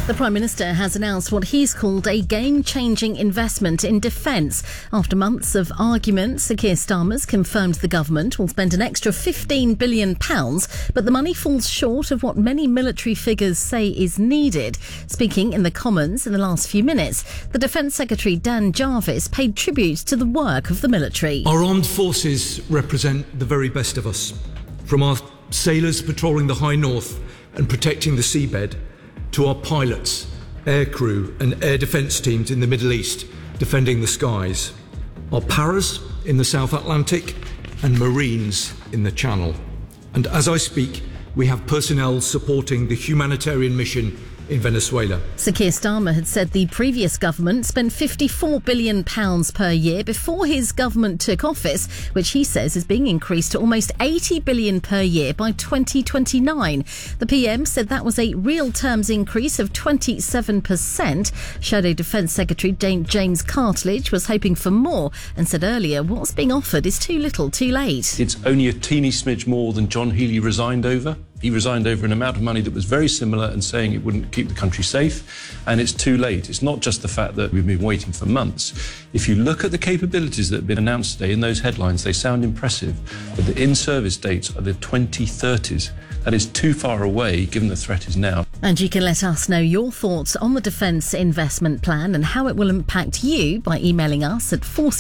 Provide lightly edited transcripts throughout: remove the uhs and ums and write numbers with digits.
The Prime Minister has announcand what he's called a game-changing investment in defence. After months of arguments, Sir Keir Starmer's confirmed the government will spend an extra £15 billion, but the money falls short of what many military figures say is needed. Speaking in the Commons in the last few minutes, the Defence Secretary Dan Jarvis paid tribute to the work of the military. Our armed forces represent the very best of us, from our sailors patrolling the high north and protecting the seabed, to our pilots, aircrew and air defence teams in the Middle East defending the skies, our paras in the South Atlantic and Marines in the Channel. And as I speak, we have personnel supporting the humanitarian mission in Venezuela. Sir Keir Starmer had said the previous government spent £54 billion per year before his government took office, which he says is being increased to almost £80 billion per year by 2029. The PM said that was a real terms increase of 27%. Shadow Defence Secretary James Cartledge was hoping for more and said earlier what's being offered is too little too late. It's only a teeny smidge more than John Healey resigned over. He resigned over an amount of money that was very similar and saying it wouldn't keep the country safe, and it's too late. It's not just the fact that we've been waiting for months. If you look at the capabilities that have been announced today in those headlines, they sound impressive, but the in-service dates are the 2030s. That is too far away given the threat is now. And you can let us know your thoughts on the Defence Investment Plan and how it will impact you by emailing us at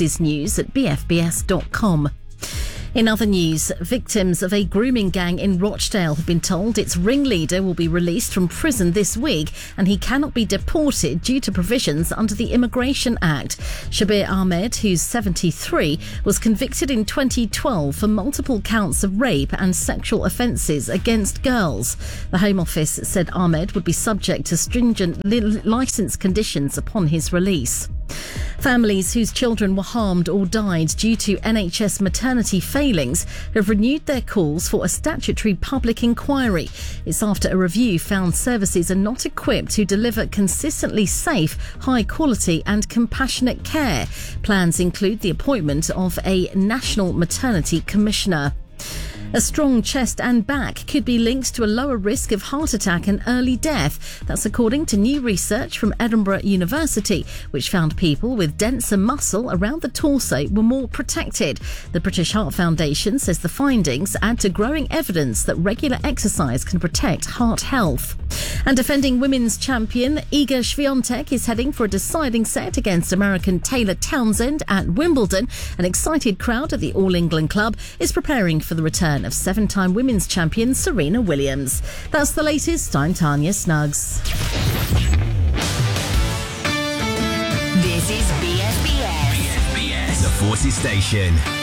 forcesnews@bfbs.com. In other news, victims of a grooming gang in Rochdale have been told its ringleader will be released from prison this week and he cannot be deported due to provisions under the Immigration Act. Shabir Ahmed, who's 73, was convicted in 2012 for multiple counts of rape and sexual offences against girls. The Home Office said Ahmed would be subject to stringent licence conditions upon his release. Families whose children were harmed or died due to NHS maternity failings have renewed their calls for a statutory public inquiry. It's after a review found services are not equipped to deliver consistently safe, high quality and compassionate care. Plans include the appointment of a National Maternity Commissioner. A strong chest and back could be linked to a lower risk of heart attack and early death. That's according to new research from Edinburgh University, which found people with denser muscle around the torso were more protected. The British Heart Foundation says the findings add to growing evidence that regular exercise can protect heart health. And defending women's champion Iga Swiatek is heading for a deciding set against American Taylor Townsend at Wimbledon. An excited crowd at the All England Club is preparing for the return of seven-time women's champion Serena Williams. That's the latest. I'm Tanya Snuggs. This is BFBS. BFBS, the Forces Station.